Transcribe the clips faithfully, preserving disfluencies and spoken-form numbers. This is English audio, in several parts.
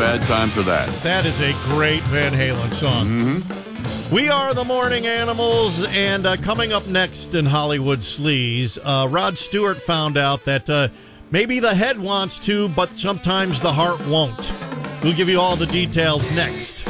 bad time for that. That is a great Van Halen song. Mm-hmm. We are the Morning Animals, and uh, coming up next in Hollywood Sleaze, uh, Rod Stewart found out that uh, maybe the head wants to, but sometimes the heart won't. We'll give you all the details next.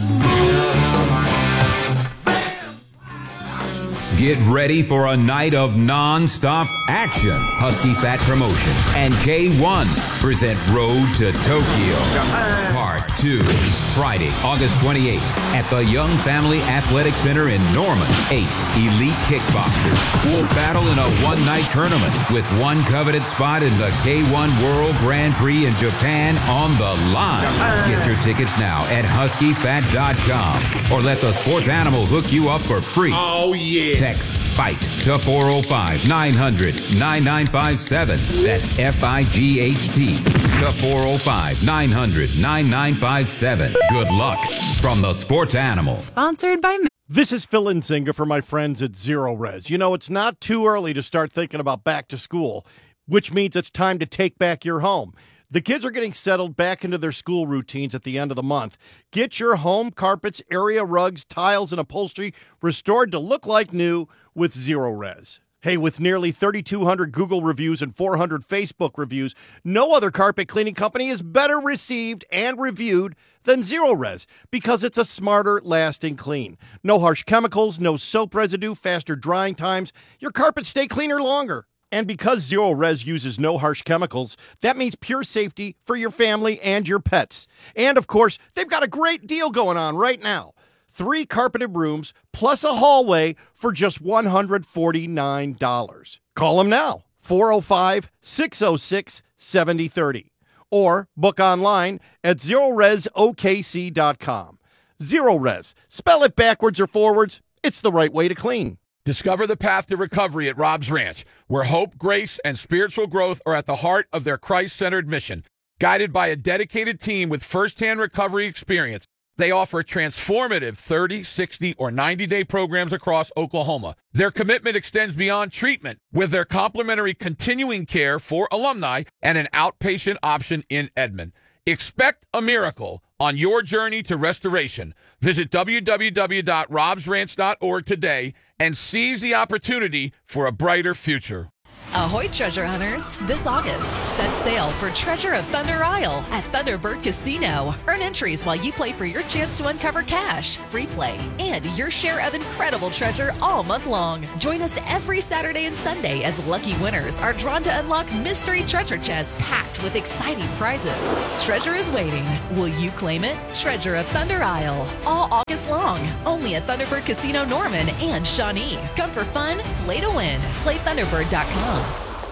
Get ready for a night of non-stop action. Husky Fat Promotions and K one present Road to Tokyo. Part two. Friday, August twenty-eighth at the Young Family Athletic Center in Norman. Eight elite kickboxers will battle in a one-night tournament with one coveted spot in the K one World Grand Prix in Japan on the line. Get your tickets now at husky fat dot com or let the sports animal hook you up for free. Oh, yeah. Text FIGHT to four oh five, nine hundred, nine nine five seven. That's F I G H T to four oh five, nine hundred, nine nine five seven. Good luck from the sports animal. Sponsored by... This is Phil Nzinga for my friends at Zero Res. You know, it's not too early to start thinking about back to school, which means it's time to take back your home. The kids are getting settled back into their school routines at the end of the month. Get your home carpets, area rugs, tiles, and upholstery restored to look like new with Zero Res. Hey, with nearly thirty-two hundred Google reviews and four hundred Facebook reviews, no other carpet cleaning company is better received and reviewed than Zero Res because it's a smarter, lasting clean. No harsh chemicals, no soap residue, faster drying times. Your carpets stay cleaner longer. And because Zero Res uses no harsh chemicals, that means pure safety for your family and your pets. And, of course, they've got a great deal going on right now. Three carpeted rooms plus a hallway for just one hundred forty-nine dollars. Call them now, four oh five, six oh six, seven oh three oh. Or book online at zero res o k c dot com. Zero Res. Spell it backwards or forwards. It's the right way to clean. Discover the path to recovery at Rob's Ranch, where hope, grace, and spiritual growth are at the heart of their Christ-centered mission. Guided by a dedicated team with firsthand recovery experience, they offer transformative thirty, sixty, or ninety-day programs across Oklahoma. Their commitment extends beyond treatment with their complimentary continuing care for alumni and an outpatient option in Edmond. Expect a miracle on your journey to restoration. Visit w w w dot robs ranch dot org today and seize the opportunity for a brighter future. Ahoy, treasure hunters! This August, set sail for Treasure of Thunder Isle at Thunderbird Casino. Earn entries while you play for your chance to uncover cash, free play, and your share of incredible treasure all month long. Join us every Saturday and Sunday as lucky winners are drawn to unlock mystery treasure chests packed with exciting prizes. Treasure is waiting. Will you claim it? Treasure of Thunder Isle. All August long. Only at Thunderbird Casino Norman and Shawnee. Come for fun, play to win. Play thunderbird dot com.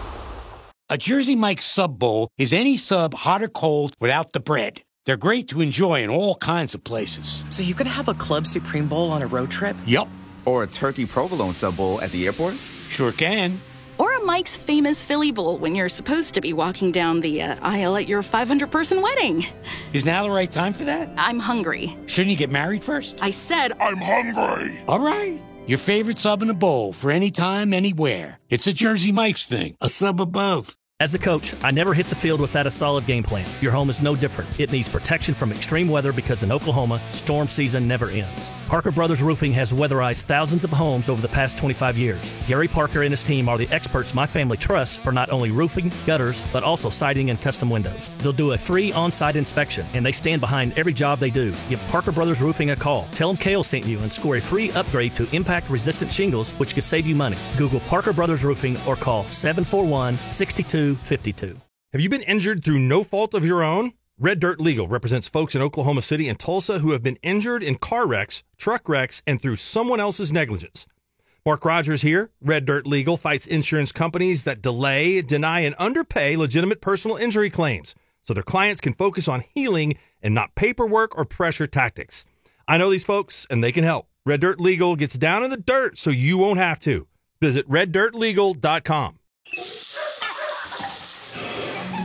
A Jersey Mike's Sub Bowl is any sub, hot or cold, without the bread. They're great to enjoy in all kinds of places. So you could have a Club Supreme Bowl on a road trip? Yup. Or a turkey provolone sub bowl at the airport? Sure can. Or a Mike's Famous Philly Bowl when you're supposed to be walking down the uh, aisle at your five hundred person wedding. Is now the right time for that? I'm hungry. Shouldn't you get married first? I said, I'm hungry. All right. Your favorite sub in a bowl for any time, anywhere. It's a Jersey Mike's thing. A sub above. As a coach, I never hit the field without a solid game plan. Your home is no different. It needs protection from extreme weather because in Oklahoma, storm season never ends. Parker Brothers Roofing has weatherized thousands of homes over the past twenty-five years. Gary Parker and his team are the experts my family trusts for not only roofing, gutters, but also siding and custom windows. They'll do a free on-site inspection, and they stand behind every job they do. Give Parker Brothers Roofing a call. Tell them Kale sent you and score a free upgrade to impact-resistant shingles, which could save you money. Google Parker Brothers Roofing or call seven four one, six two five two. Have you been injured through no fault of your own? Red Dirt Legal represents folks in Oklahoma City and Tulsa who have been injured in car wrecks, truck wrecks, and through someone else's negligence. Mark Rogers here. Red Dirt Legal fights insurance companies that delay, deny, and underpay legitimate personal injury claims so their clients can focus on healing and not paperwork or pressure tactics. I know these folks, and they can help. Red Dirt Legal gets down in the dirt so you won't have to. Visit red dirt legal dot com. Ugh,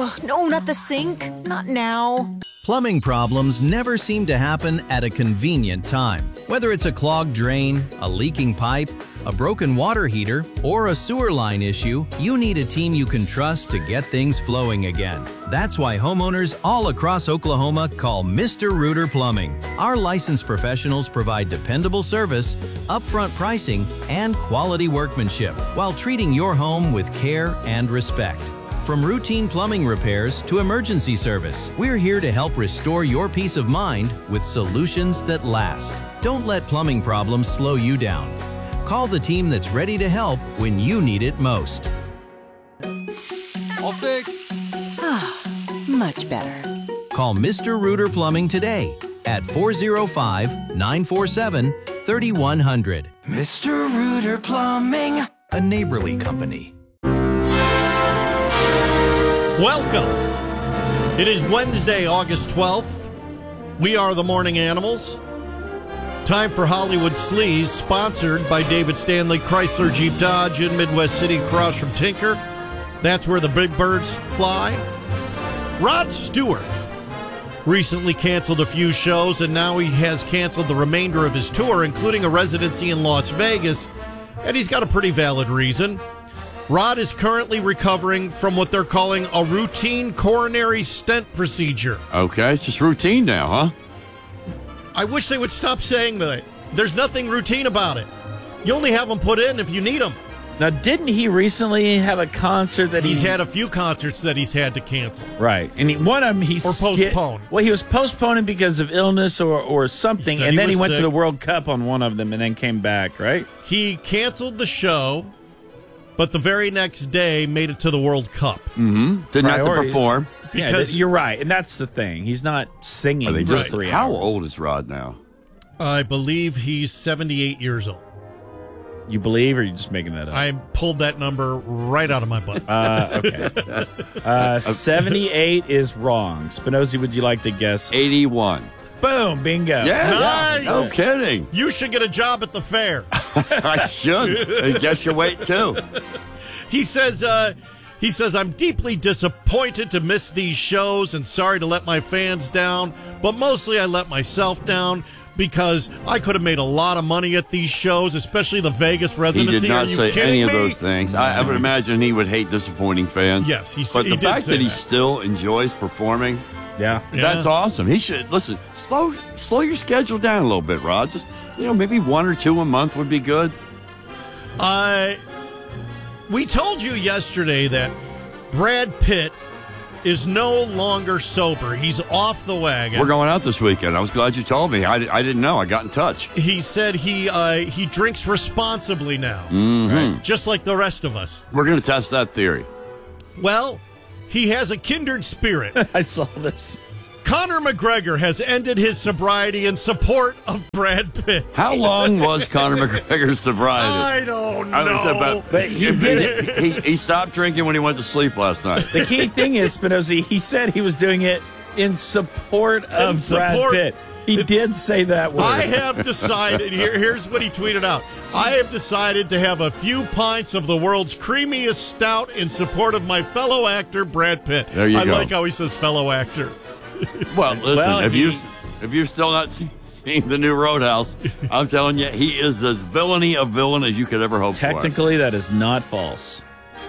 Ugh, no, not the sink. Not now. Plumbing problems never seem to happen at a convenient time. Whether it's a clogged drain, a leaking pipe, a broken water heater, or a sewer line issue, you need a team you can trust to get things flowing again. That's why homeowners all across Oklahoma call Mister Rooter Plumbing. Our licensed professionals provide dependable service, upfront pricing, and quality workmanship while treating your home with care and respect. From routine plumbing repairs to emergency service, we're here to help restore your peace of mind with solutions that last. Don't let plumbing problems slow you down. Call the team that's ready to help when you need it most. All fixed. Much better. Call Mister Rooter Plumbing today at four oh five, nine four seven, three one zero zero. Mister Rooter Plumbing, a neighborly company. Welcome. It is Wednesday, August twelfth. We are the Morning Animals. Time for Hollywood Sleaze, sponsored by David Stanley Chrysler Jeep Dodge in Midwest City, across from Tinker. That's where the big birds fly. Rod Stewart recently canceled a few shows, and now he has canceled the remainder of his tour, including a residency in Las Vegas, and he's got a pretty valid reason. Rod is currently recovering from what they're calling a routine coronary stent procedure. Okay, it's just routine now, huh? I wish they would stop saying that. There's nothing routine about it. You only have them put in if you need them. Now, didn't he recently have a concert that he's he... had a few concerts that he's had to cancel. Right. And he, one of them he... Or postponed. Well, he was postponing because of illness or, or something, He and he then he went sick. to the World Cup on one of them and then came back, right? He canceled the show, but the very next day made it to the World Cup. Mm-hmm. Didn't have to Priorities. perform. Yeah, Because- th- you're right, and that's the thing. He's not singing Are they for just, three how hours. old is Rod now? I believe he's seventy-eight years old. You believe, or are you just making that up? I pulled that number right out of my butt. Uh, okay. uh, seventy-eight is wrong. Spinozzi, would you like to guess? eighty-one. Boom, bingo. Yeah, Nice. no kidding. You should get a job at the fair. I should. I guess your weight, too. He says, uh, he says, I'm deeply disappointed to miss these shows and sorry to let my fans down, but mostly I let myself down because I could have made a lot of money at these shows, especially the Vegas He residency. did not Are you say kidding any of me? those things. I, I would imagine he would hate disappointing fans. Yes, he s- But he the did fact say that he that. still enjoys performing, Yeah. that's Yeah. awesome. He should, listen, slow slow your schedule down a little bit, Rod. Just, you know, maybe one or two a month would be good. Uh, we told you yesterday that Brad Pitt is no longer sober. He's off the wagon. We're going out this weekend. I was glad you told me. I, I didn't know. I got in touch. He said he uh, he drinks responsibly now, Mm-hmm. just like the rest of us. We're going to test that theory. Well, he has a kindred spirit. I saw this. Conor McGregor has ended his sobriety in support of Brad Pitt. How long was Conor McGregor's sobriety? I don't know. I was about, But he did it. He, he stopped drinking when he went to sleep last night. The key thing is, Spinozzi, he said he was doing it in support of In Brad support- Pitt. He did say that word. I have decided, here, here's what he tweeted out. I have decided to have a few pints of the world's creamiest stout in support of my fellow actor, Brad Pitt. There you I go. like how he says fellow actor. Well, listen, Well, if he- you if you've still not seen, seen the new Roadhouse, I'm telling you, he is as villainy a villain as you could ever hope Technically, that is not false.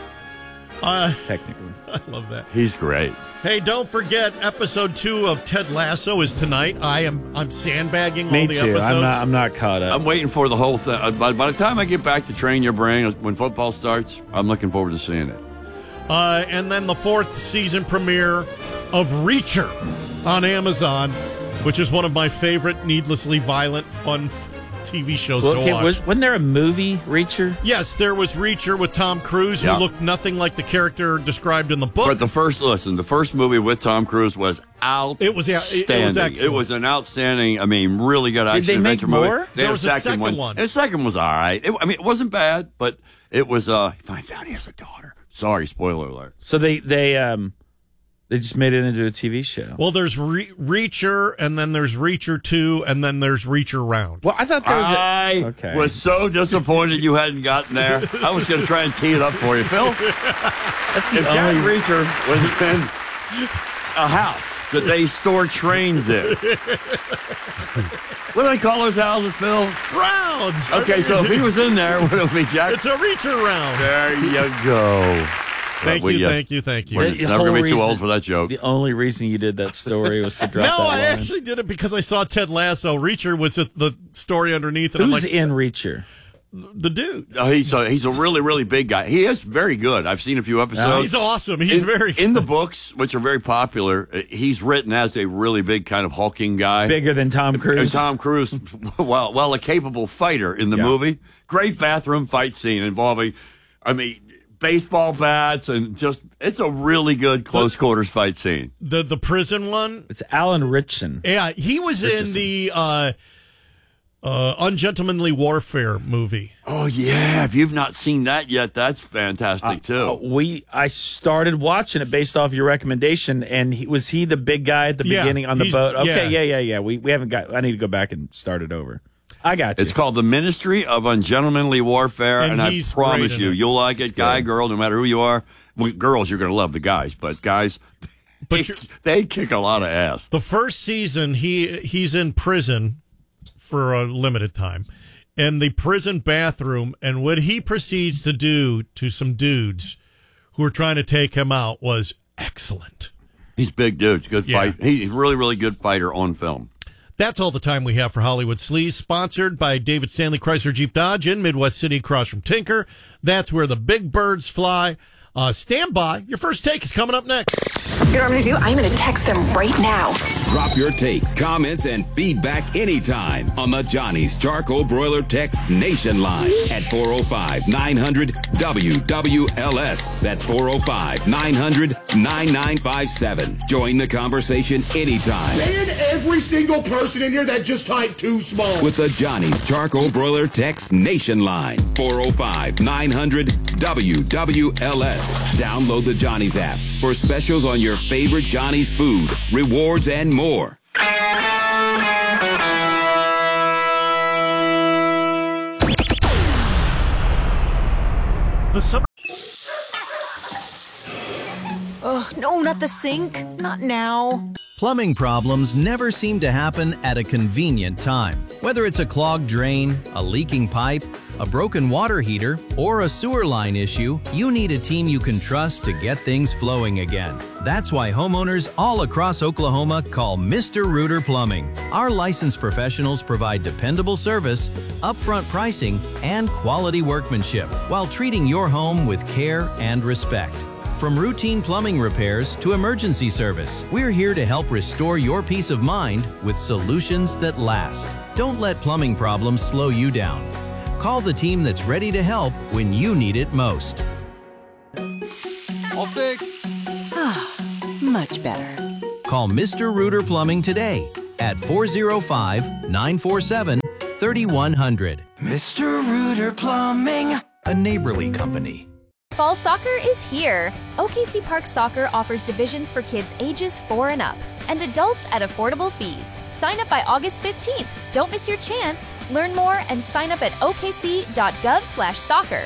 Uh, Technically. I love that. for. He's great. Hey, don't forget, episode two of Ted Lasso is tonight. I am I'm sandbagging Me all the too. episodes. I'm not, I'm not caught up. I'm waiting for the whole thing. Uh, By, by the time I get back to train your brain when football starts, I'm looking forward to seeing it. Uh, and then the fourth season premiere of Reacher on Amazon, which is one of my favorite needlessly violent, fun f- T V shows Well, to okay, watch. was, wasn't there a movie, Reacher? Yes, there was Reacher with Tom Cruise, Yeah. who looked nothing like the character described in the book. But the first listen, the first movie with Tom Cruise was outstanding. It was- yeah, it- it was excellent. It was an outstanding. I mean, really good action they make adventure more? movie. They There had was a second one. And the second was all right. It, I mean, it wasn't bad, but it was. Uh, he finds out he has a daughter. Sorry, spoiler alert. So they they um they just made it into a T V show. Well, there's Re- Reacher, and then there's Reacher two, and then there's Reacher Round. Well, I thought there was a, I okay. was so disappointed you hadn't gotten there. I was going to try and tee it up for you, Phil. That's the If Jack only Reacher was in a house that they store trains in. What do they call those houses, Phil? Rounds. Okay, so if he was in there, what would it be, Jack? It's a reacher round. There you go. Thank Well, you, yes, thank you, thank you. We're The just never going to be too whole old for that joke. The only reason you did that story was to drop No, that I line. actually did it because I saw Ted Lasso. Reacher was the- the story underneath. And Who's I'm like, in Reacher? The dude. Oh, he's a, he's a really, really big guy. He is very good. I've seen a few episodes. He's awesome. He's in, very in the books, which are very popular. He's written as a really big kind of hulking guy, Bigger than Tom Cruise. And Tom Cruise, well, well, a capable fighter in the Yeah. movie. Great bathroom fight scene involving, I mean, baseball bats and just it's a really good close quarters fight scene. The the prison one. It's Alan Ritchson. Yeah, he was in Richardson. the uh, uh, Ungentlemanly Warfare movie. Oh yeah, if you've not seen that yet, that's fantastic too. Uh, we I started watching it based off your recommendation, and he, was he the big guy at the Yeah, beginning on the he's- boat? Okay, yeah. yeah, yeah, yeah. We we haven't got. I need to go back and start it over. I got you. It's called The Ministry of Ungentlemanly Warfare, And and, I he's promise great in you, it. you'll like it, guy, girl, no matter who you are. Well, girls, you're going to love the guys, but guys, But they, they kick a lot of ass. The first season, he he's in prison for a limited time, in the prison bathroom, and what he proceeds to do to some dudes who are trying to take him out was excellent. He's big dudes, good Yeah. fight. He's a really, really good fighter on film. That's all the time we have for Hollywood Sleaze, sponsored by David Stanley Chrysler Jeep Dodge in Midwest City across from Tinker. That's where the big birds fly. Uh, stand by. Your first take is coming up next. You know what I'm going to do? I'm going to text them right now. Drop your takes, comments, and feedback anytime on the Johnny's Charcoal Broiler Text Nation line at four oh five, nine hundred, W W L S. That's four oh five, nine hundred, nine nine five seven. Join the conversation anytime And every single person in here that just typed too small. with the Johnny's Charcoal Broiler Text Nation line, four oh five, nine hundred, W W L S. Download the Johnny's app for specials on your favorite Johnny's food, rewards, and more. The summer. Ugh, no, not the sink. Not now. Plumbing problems never seem to happen at a convenient time. Whether it's a clogged drain, a leaking pipe, a broken water heater, or a sewer line issue, you need a team you can trust to get things flowing again. That's why homeowners all across Oklahoma call Mister Rooter Plumbing. Our licensed professionals provide dependable service, upfront pricing, and quality workmanship while treating your home with care and respect. From routine plumbing repairs to emergency service, we're here to help restore your peace of mind with solutions that last. Don't let plumbing problems slow you down. Call the team that's ready to help when you need it most. All fixed. Much better. Call Mister Rooter Plumbing today at four oh five, nine four seven, three one zero zero. Mister Rooter Plumbing. A neighborly company. Fall soccer is here. O K C Park Soccer offers divisions for kids ages four and up and adults at affordable fees. Sign up by August fifteenth. Don't miss your chance. Learn more and sign up at o k c dot gov slash soccer.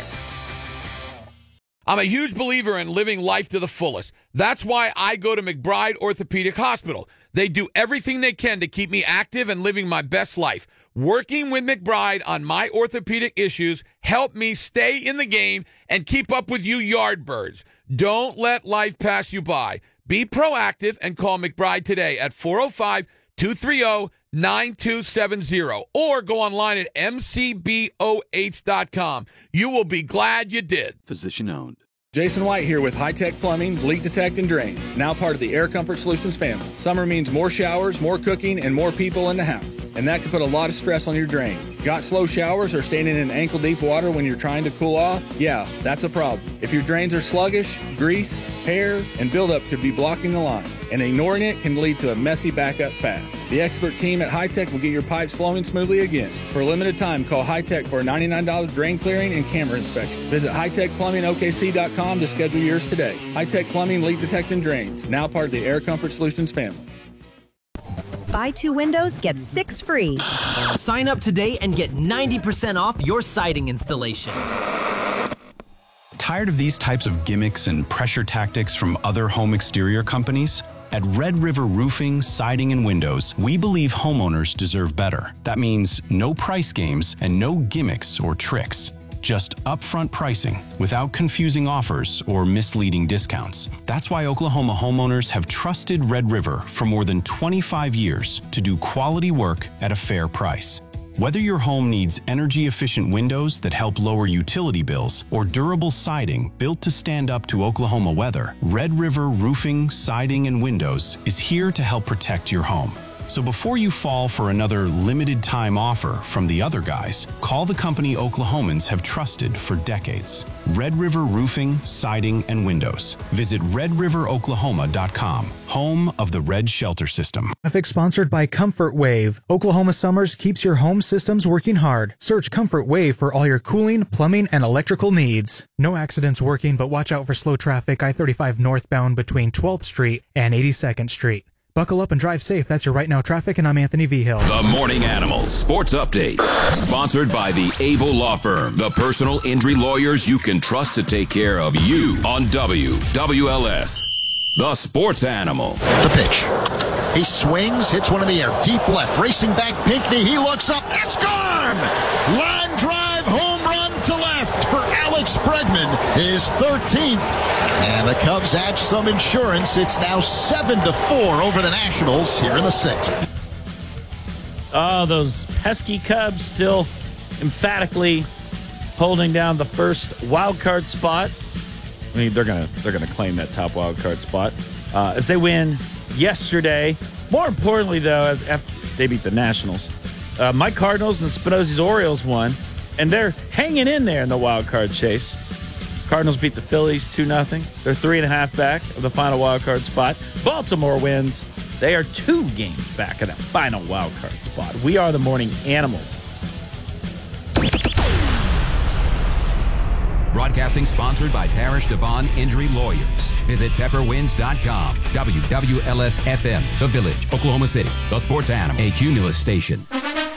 I'm a huge believer in living life to the fullest. That's why I go to McBride Orthopedic Hospital. They do everything they can to keep me active and living my best life. Working with McBride on my orthopedic issues helped me stay in the game and keep up with you yardbirds. Don't let life pass you by. Be proactive and call McBride today at four oh five, two three oh, nine two seven zero or go online at m c b o h dot com. You will be glad you did. Physician owned. Jason White here with High Tech Plumbing, Leak Detect and Drains, now part of the Air Comfort Solutions family. Summer means more showers, more cooking, and more people in the house. And that can put a lot of stress on your drains. Got slow showers or standing in ankle-deep water when you're trying to cool off? Yeah, that's a problem. If your drains are sluggish, grease, hair, and buildup could be blocking the line. And ignoring it can lead to a messy backup fast. The expert team at High Tech will get your pipes flowing smoothly again. For a limited time, call High Tech for a ninety-nine dollars drain clearing and camera inspection. Visit high tech plumbing o k c dot com to schedule yours today. High Tech Plumbing, Leak Detect and Drains, now part of the Air Comfort Solutions family. Buy two windows, get six free. Sign up today and get ninety percent off your siding installation. Tired of these types of gimmicks and pressure tactics from other home exterior companies? At Red River Roofing, Siding, and Windows, we believe homeowners deserve better. That means no price games and no gimmicks or tricks. Just upfront pricing without confusing offers or misleading discounts. That's why Oklahoma homeowners have trusted Red River for more than twenty-five years to do quality work at a fair price. Whether your home needs energy-efficient windows that help lower utility bills or durable siding built to stand up to Oklahoma weather, Red River Roofing, Siding, and Windows is here to help protect your home. So before you fall for another limited-time offer from the other guys, call the company Oklahomans have trusted for decades. Red River Roofing, Siding, and Windows. Visit red river oklahoma dot com, home of the Red Shelter System. Traffic sponsored by Comfort Wave. Oklahoma Summers keeps your home systems working hard. Search Comfort Wave for all your cooling, plumbing, and electrical needs. No accidents working, but watch out for slow traffic I thirty-five northbound between twelfth Street and eighty-second Street. Buckle up and drive safe. That's your Right Now Traffic, and I'm Anthony V. Hill. The Morning Animals Sports Update. Sponsored by the Able Law Firm. The personal injury lawyers you can trust to take care of you on W W L S. The Sports Animal. The pitch. He swings, hits one in the air. Deep left. Racing back Pinckney. He looks up. It's gone! Line drive home run to left for Alex Bregman. His thirteenth. And the Cubs add some insurance. It's now seven to four over the Nationals here in the sixth. Oh, those pesky Cubs still emphatically holding down the first wild card spot. I mean, they're gonna they're gonna claim that top wild card spot uh, as they win yesterday. More importantly, though, after they beat the Nationals, uh, my Cardinals and Spinozzi's Orioles won, and they're hanging in there in the wild card chase. Cardinals beat the Phillies two nothing. They're three and a half back of the final wild card spot. Baltimore wins. They are two games back of that final wild card spot. We are the Morning Animals. Broadcasting sponsored by Parish Devon Injury Lawyers. Visit pepper winds dot com. W W L S F M, The Village, Oklahoma City. The Sports Animal, a Cumulus station.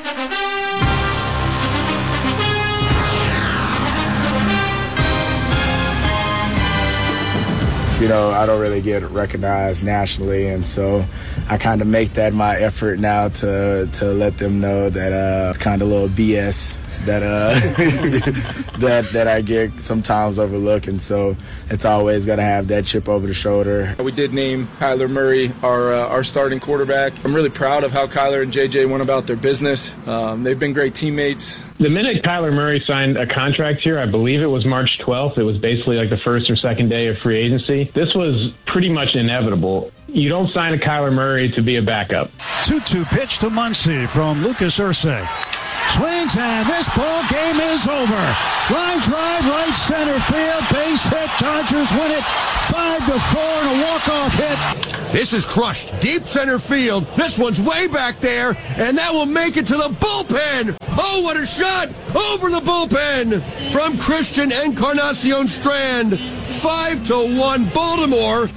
You know, I don't really get recognized nationally, and so I kind of make that my effort now to to let them know that uh, it's kind of a little B S that uh, that that I get sometimes overlooked, and so it's always got to have that chip over the shoulder. We did name Kyler Murray our uh, our starting quarterback. I'm really proud of how Kyler and J J went about their business. Um, they've been great teammates. The minute Kyler Murray signed a contract here, I believe it was March twelfth. It was basically like the first or second day of free agency. This was pretty much inevitable. You don't sign a Kyler Murray to be a backup. two two pitch to Muncy from Lucas Ursay. Swings, and this ball game is over. Line drive, right center field, base hit. Dodgers win it five to four and a walk-off hit. This is crushed deep center field. This one's way back there, and that will make it to the bullpen. Oh, what a shot over the bullpen from Christian Encarnacion Strand. Five to one, Baltimore.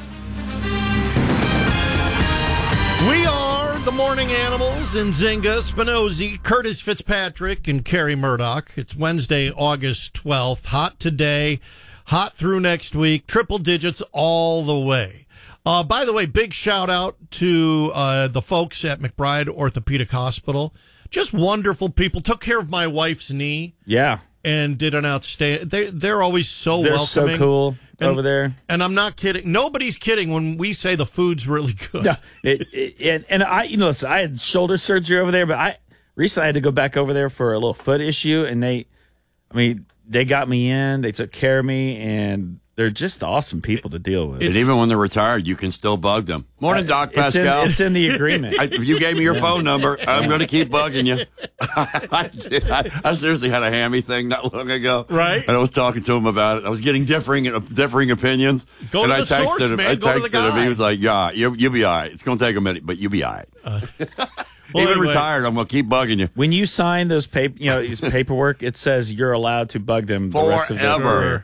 We are the Morning Animals in Zinga, Spinozzi, Curtis Fitzpatrick, and Kerry Murdoch. It's Wednesday, August twelfth. Hot today, hot through next week, triple digits all the way. Uh, by the way, big shout out to uh, the folks at McBride Orthopedic Hospital. Just wonderful people. Took care of my wife's knee. Yeah. And did an outstanding. They, they're always so they're welcoming. so cool and, over there. And I'm not kidding. Nobody's kidding when we say the food's really good. No, it, it, and, and I, you know, listen, I had shoulder surgery over there, but I recently I had to go back over there for a little foot issue, and they, I mean, they got me in. They took care of me, and they're just awesome people to deal with. And even when they're retired, you can still bug them. Morning, Doc it's Pascal. In, it's in the agreement. I, if you gave me your yeah. phone number, I'm going to keep bugging you. I, I, I seriously had a hammy thing not long ago. Right. And I was talking to him about it. I was getting differing differing opinions. Go and to I the texted source, him, man. I Go to texted the guy. him. He was like, yeah, you, you'll be all right. It's going to take a minute, but you'll be all right. Uh, well, Even anyway. retired, I'm going to keep bugging you. When you sign those paper, you know, these paperwork, it says you're allowed to bug them the rest of their Forever. career.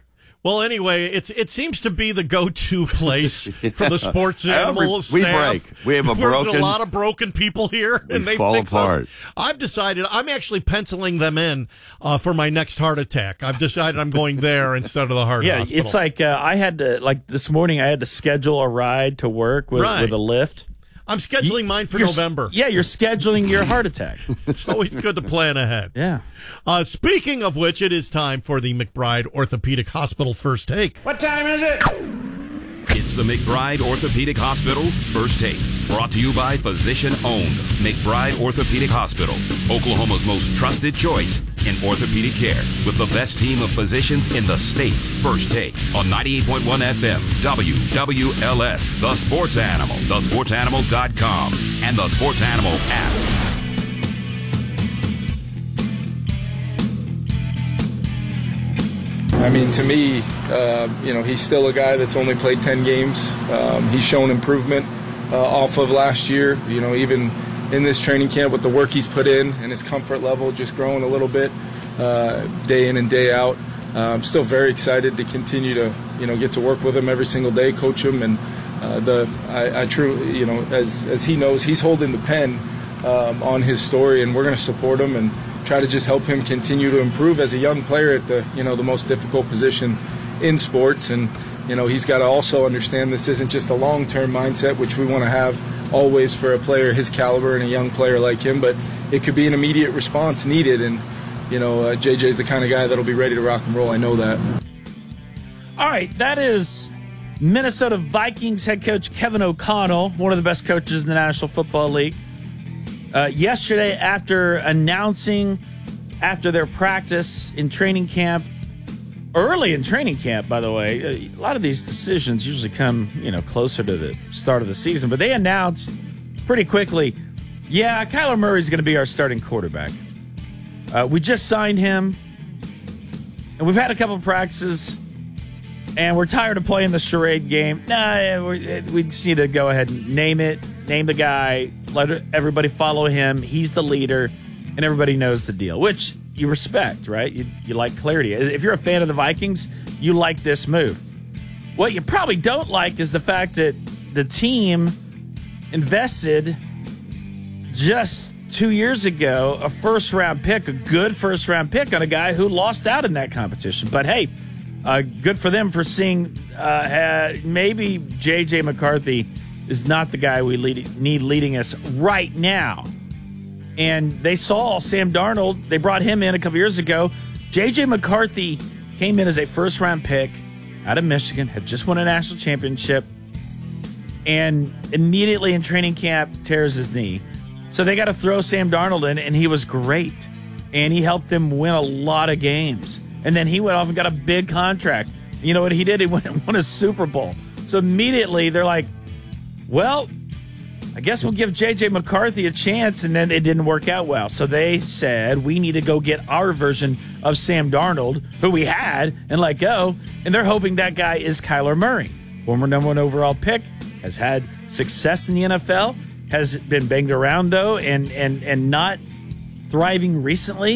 Well, anyway, it's it seems to be the go-to place for the sports animal Every, we staff. break. We have a We're broken. a lot of broken people here, We and they fall fix apart. us. I've decided I'm actually penciling them in uh, for my next heart attack. I've decided I'm going there instead of the heart Yeah, hospital. it's like uh, I had to, like this morning, I had to schedule a ride to work with, Right. with a Lyft. I'm scheduling you, mine for you're, November. Yeah, you're scheduling your heart attack. It's always good to plan ahead. Yeah. Uh, speaking of which, it is time for the McBride Orthopedic Hospital First Take. What time is it? It's the McBride Orthopedic Hospital First Take, brought to you by physician-owned McBride Orthopedic Hospital, Oklahoma's most trusted choice in orthopedic care, with the best team of physicians in the state. First Take on ninety-eight point one F M, W W L S, The Sports Animal, the sports animal dot com, and the Sports Animal app. I mean, to me, uh, you know, he's still a guy that's only played ten games. Um, he's shown improvement uh, off of last year. You know, even in this training camp with the work he's put in and his comfort level just growing a little bit uh, day in and day out. Uh, I'm still very excited to continue to, you know, get to work with him every single day, coach him, and uh, the I, I truly, you know, as as he knows, he's holding the pen um, on his story, and we're going to support him and try to just help him continue to improve as a young player at the, you know, the most difficult position in sports. And, you know, he's got to also understand this isn't just a long-term mindset, which we want to have always for a player his caliber and a young player like him, but it could be an immediate response needed. And, you know, uh, J J's the kind of guy that'll be ready to rock and roll. I know that. All right, that is Minnesota Vikings head coach Kevin O'Connell, one of the best coaches in the National Football League. Uh, yesterday, after announcing after their practice in training camp, early in training camp, by the way, a lot of these decisions usually come, you know, closer to the start of the season, but they announced pretty quickly, yeah, Kyler Murray's going to be our starting quarterback. Uh, we just signed him, and we've had a couple of practices, and we're tired of playing the charade game. Nah, we we just need to go ahead and name it, name the guy, let everybody follow him. He's the leader, and everybody knows the deal, which you respect, right? You, you like clarity. If you're a fan of the Vikings, you like this move. What you probably don't like is the fact that the team invested just two years ago a first-round pick, a good first-round pick on a guy who lost out in that competition. But, hey, uh, good for them for seeing uh, maybe J J. McCarthy is not the guy we lead, need leading us right now. And they saw Sam Darnold. They brought him in a couple years ago. J J. McCarthy came in as a first-round pick out of Michigan, had just won a national championship, and immediately in training camp tears his knee. So they got to throw Sam Darnold in, and he was great. And he helped them win a lot of games. And then he went off and got a big contract. You know what he did? He went and won a Super Bowl. So immediately they're like, well, I guess we'll give J J. McCarthy a chance, and then it didn't work out well. So they said, we need to go get our version of Sam Darnold, who we had, and let go. And they're hoping that guy is Kyler Murray. Former number one overall pick, has had success in the N F L, has been banged around, though, and and and not thriving recently.